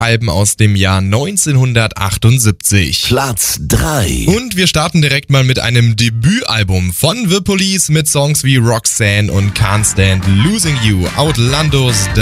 Alben aus dem Jahr 1978. Platz 3. Und wir starten direkt mal mit einem Debütalbum von The Police mit Songs wie Roxanne und Can't Stand Losing You. Outlandos